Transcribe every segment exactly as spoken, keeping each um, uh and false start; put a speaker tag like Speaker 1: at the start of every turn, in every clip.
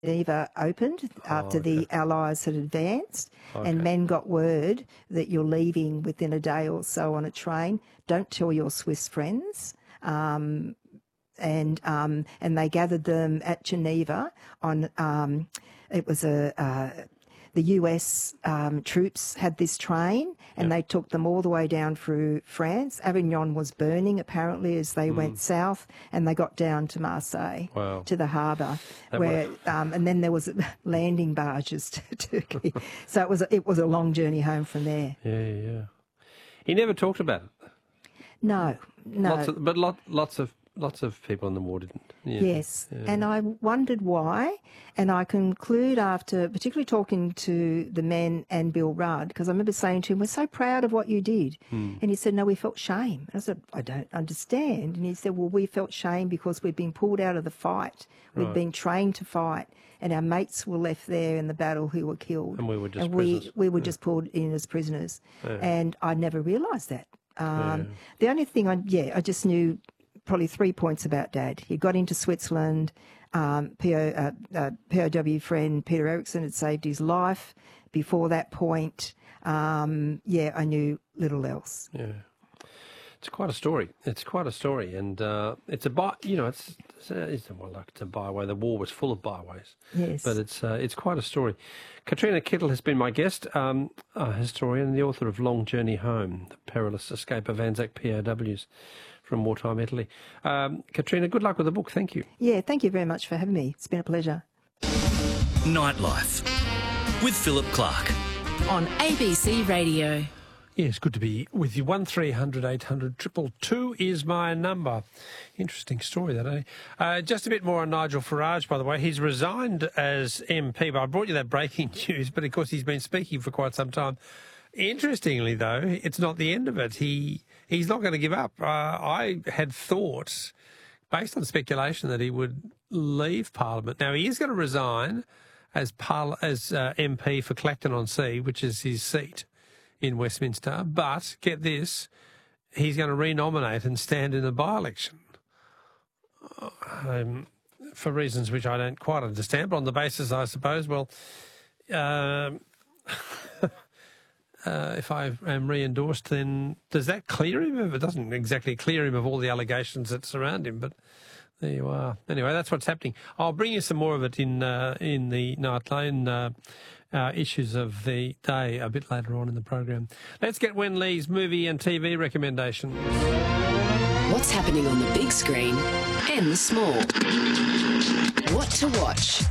Speaker 1: Geneva opened after
Speaker 2: Oh, okay.
Speaker 1: the Allies had advanced,
Speaker 2: Okay.
Speaker 1: and men got word that you're leaving within a day or so on a train. Don't tell your Swiss friends. Um, and um, and they gathered them at Geneva on. Um, it was a. Uh, the U S um, troops had this train, and
Speaker 2: Yep.
Speaker 1: they took them all the way down through France. Avignon was burning, apparently, as they went south, and they got down to Marseille,
Speaker 2: Wow.
Speaker 1: to the harbour,
Speaker 2: That
Speaker 1: where, um, and then there was landing barges to Turkey. So it was a, it was a long journey home from there.
Speaker 2: Yeah, yeah. He never talked about it.
Speaker 1: No, no.
Speaker 2: Lots of, but lot, lots of lots of people in the war didn't. Yeah.
Speaker 1: Yes,
Speaker 2: Yeah.
Speaker 1: and I wondered why, and I conclude after particularly talking to the men and Bill Rudd, because I remember saying to him, we're so proud of what you did.
Speaker 2: Hmm.
Speaker 1: And he said, no, we felt shame. And I said, I don't understand. And he said, well, we felt shame because we'd been pulled out of the fight. We'd
Speaker 2: Right.
Speaker 1: been trained to fight, and our mates were left there in the battle who were killed.
Speaker 2: And we were just
Speaker 1: And we,
Speaker 2: prisoners.
Speaker 1: we were just pulled in as prisoners.
Speaker 2: Yeah.
Speaker 1: And I never realised that. Um,
Speaker 2: Yeah.
Speaker 1: The only thing I, yeah, I just knew probably three points about Dad. He got into Switzerland. Um, P O, uh, uh, P O W friend Peter Eriksson had saved his life. Before that point, um, yeah, I knew little else.
Speaker 2: Yeah. It's quite a story. It's quite a story, and uh, it's a by. You know, it's it's, a, it's a, well, like it's a byway. The war was full of byways.
Speaker 1: Yes.
Speaker 2: But it's uh, it's quite a story. Katrina Kittle has been my guest, um, a historian, the author of Long Journey Home: The Perilous Escape of Anzac P O Ws from Wartime Italy. Um, Katrina, good luck with the book. Thank you.
Speaker 1: Yeah, thank you very much for having me. It's been a pleasure.
Speaker 3: Nightlife with Philip Clark.
Speaker 4: On A B C Radio.
Speaker 2: Yeah, it's good to be with you. One three hundred eight hundred triple two is my number. Interesting story that, eh? Uh, just a bit more on Nigel Farage, by the way. He's resigned as M P, but I brought you that breaking news, but of course he's been speaking for quite some time. Interestingly, though, it's not the end of it. He He's not going to give up. Uh, I had thought, based on speculation, that he would leave Parliament. Now, he is going to resign as, Parl- as uh, M P for Clacton-on-Sea, which is his seat in Westminster, but get this, he's going to renominate and stand in a by-election um, for reasons which I don't quite understand, but on the basis, I suppose, well, um, uh, if I am re-endorsed, then does that clear him? It doesn't exactly clear him of all the allegations that surround him, but there you are. Anyway, that's what's happening. I'll bring you some more of it in uh, in the Nightline uh, uh, issues of the day a bit later on in the program. Let's get Wen Lee's movie and T V recommendations.
Speaker 4: What's happening on the big screen and the small? What to watch?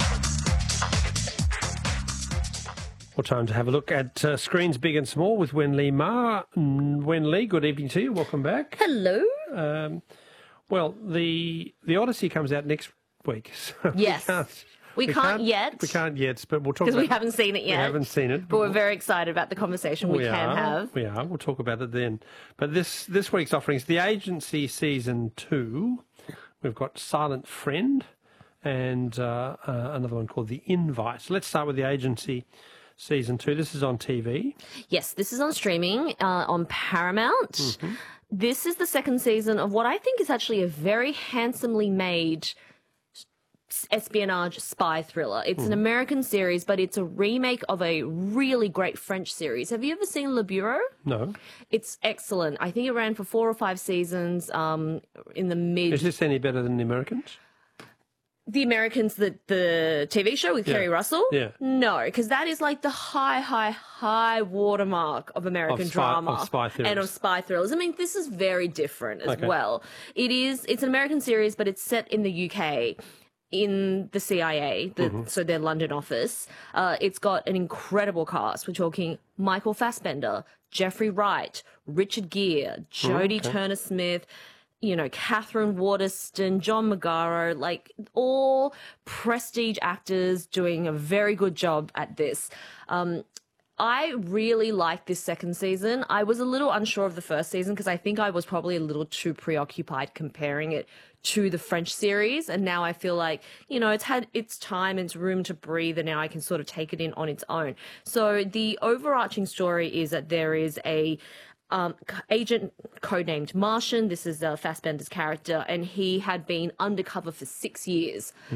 Speaker 2: Well, time to have a look at uh, screens big and small with Wen Lee Ma. Mm, Wen Lee, good evening to you. Welcome back.
Speaker 5: Hello.
Speaker 2: Um, well, the the Odyssey comes out next week. So
Speaker 5: Yes.
Speaker 2: We can't,
Speaker 5: We can't yet.
Speaker 2: We can't yet, but we'll talk
Speaker 5: Because
Speaker 2: about
Speaker 5: we haven't seen it yet.
Speaker 2: We haven't seen it.
Speaker 5: But we're very excited about the conversation we,
Speaker 2: we
Speaker 5: can
Speaker 2: are,
Speaker 5: have.
Speaker 2: We are. We'll talk about it then. But this, this week's offerings, The Agency Season two. We've got Silent Friend and uh, uh, another one called The Invite. So let's start with The Agency Season two. This is on T V.
Speaker 5: Yes, this is on streaming uh, on Paramount.
Speaker 2: Mm-hmm.
Speaker 5: This is the second season of what I think is actually a very handsomely made espionage spy thriller. It's
Speaker 2: Mm.
Speaker 5: an American series, but it's a remake of a really great French series. Have you ever seen Le Bureau?
Speaker 2: No.
Speaker 5: It's excellent. I think it ran for four or five seasons um, in the mid...
Speaker 2: Is this any better than The Americans?
Speaker 5: The Americans, the, the T V show with
Speaker 2: Yeah.
Speaker 5: Kerry Russell?
Speaker 2: Yeah.
Speaker 5: No, because that is like the high, high, high watermark of American
Speaker 2: Of spy-
Speaker 5: drama.
Speaker 2: of spy thrillers.
Speaker 5: And of spy thrillers. I mean, this is very different as
Speaker 2: Okay.
Speaker 5: well. It is, it's an American series, but it's set in the U K. In the C I A, the,
Speaker 2: Mm-hmm.
Speaker 5: so their London office. Uh, it's got an incredible cast. We're talking Michael Fassbender, Jeffrey Wright, Richard Gere, Jodie
Speaker 2: okay.
Speaker 5: Turner-Smith, you know, Catherine Waterston, John Magaro, like all prestige actors doing a very good job at this. Um, I really liked this second season. I was a little unsure of the first season because I think I was probably a little too preoccupied comparing it to the French series. And now I feel like, you know, it's had its time, its room to breathe, and now I can sort of take it in on its own. So the overarching story is that there is a um, agent codenamed Martian. This is uh, Fassbender's character, and he had been undercover for six years. Mm.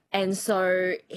Speaker 5: And so